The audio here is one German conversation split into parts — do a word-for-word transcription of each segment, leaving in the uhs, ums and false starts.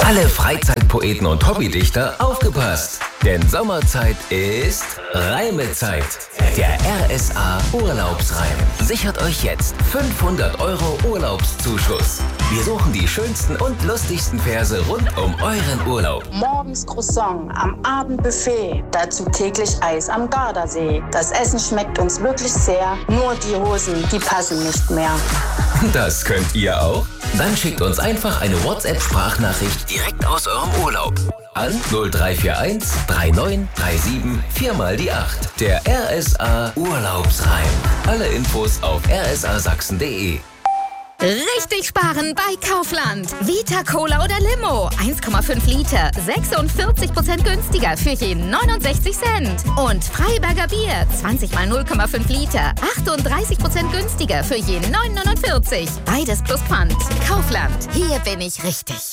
Alle Freizeitpoeten und Hobbydichter aufgepasst! Denn Sommerzeit ist Reimezeit. Der R S A Urlaubsreim sichert euch jetzt fünfhundert Euro Urlaubszuschuss. Wir suchen die schönsten und lustigsten Verse rund um euren Urlaub. Morgens Croissant, am Abend Buffet, dazu täglich Eis am Gardasee. Das Essen schmeckt uns wirklich sehr, nur die Hosen, die passen nicht mehr. Das könnt ihr auch? Dann schickt uns einfach eine WhatsApp-Sprachnachricht direkt aus eurem Urlaub. An null drei vier eins drei neun drei sieben vier mal die acht. Der R S A Urlaubsreim. Alle Infos auf r s a sachsen punkt d e. Richtig sparen bei Kaufland. Vita Cola oder Limo. eins Komma fünf Liter. sechsundvierzig Prozent günstiger für je neunundsechzig Cent. Und Freiberger Bier. zwanzig mal null Komma fünf Liter. achtunddreißig Prozent günstiger für je neun Komma neunundvierzig. Beides plus Pfand. Kaufland. Hier bin ich richtig.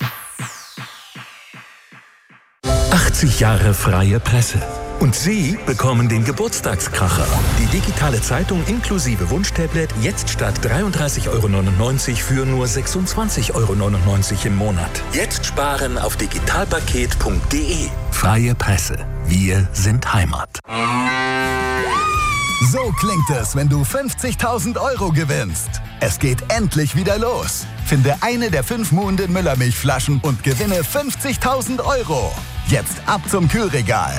achtzig Jahre freie Presse. Und Sie bekommen den Geburtstagskracher. Die digitale Zeitung inklusive Wunschtablet jetzt statt dreiunddreißig Euro neunundneunzig für nur sechsundzwanzig Euro neunundneunzig im Monat. Jetzt sparen auf digitalpaket punkt d e. Freie Presse. Wir sind Heimat. So klingt es, wenn du fünfzigtausend Euro gewinnst. Es geht endlich wieder los. Finde eine der fünf Muhnden Müllermilchflaschen und gewinne fünfzigtausend Euro. Jetzt ab zum Kühlregal.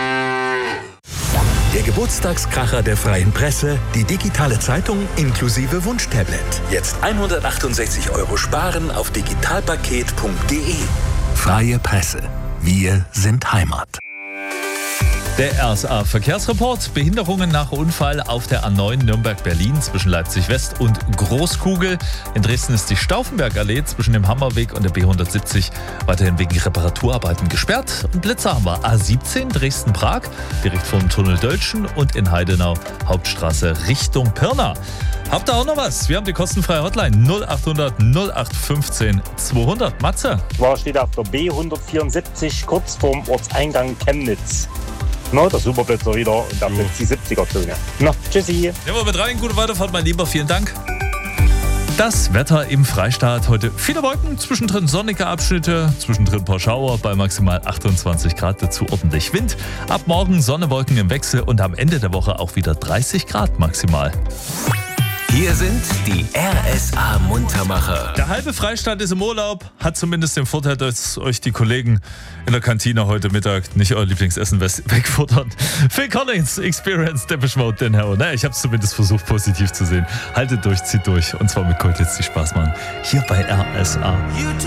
Der Geburtstagskracher der freien Presse, die digitale Zeitung inklusive Wunschtablet. Jetzt hundertachtundsechzig Euro sparen auf digitalpaket punkt d e. Freie Presse. Wir sind Heimat. Der R S A-Verkehrsreport. Behinderungen nach Unfall auf der A neun Nürnberg-Berlin zwischen Leipzig-West und Großkugel. In Dresden ist die Stauffenbergallee zwischen dem Hammerweg und der B hundertsiebzig weiterhin wegen Reparaturarbeiten gesperrt. Und Blitzer haben wir A siebzehn Dresden-Prag, direkt vom Tunnel Dölschen, und in Heidenau Hauptstraße Richtung Pirna. Habt ihr auch noch was? Wir haben die kostenfreie Hotline null achthundert null acht fünfzehn zweihundert. Matze? Zwar steht auf der B hundertvierundsiebzig kurz vorm Ortseingang Chemnitz. No, der Superblitzer wieder und dann sind die siebziger-Zone. Na, tschüssi. Ja, wir mit rein. Gute Weiterfahrt, mein Lieber. Vielen Dank. Das Wetter im Freistaat heute. Viele Wolken, zwischendrin sonnige Abschnitte, zwischendrin ein paar Schauer bei maximal achtundzwanzig Grad, dazu ordentlich Wind. Ab morgen Sonne, Wolken im Wechsel und am Ende der Woche auch wieder dreißig Grad maximal. Hier sind die R S A Muntermacher. Der halbe Freistaat ist im Urlaub, hat zumindest den Vorteil, dass euch die Kollegen in der Kantine heute Mittag nicht euer Lieblingsessen wegfuttern. Phil Collins, Experience, Depeche Mode, den Hell. Ne, ich habe es zumindest versucht, positiv zu sehen. Haltet durch, zieht durch. Und zwar mit Cold Hits, die Spaß machen. Hier bei R S A.